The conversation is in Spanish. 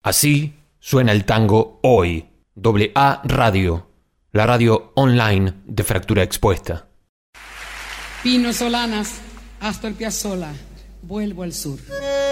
Así suena el tango hoy. AA Radio, la radio online de Fractura Expuesta. Pino Solanas, Astor Piazzolla, vuelvo al sur.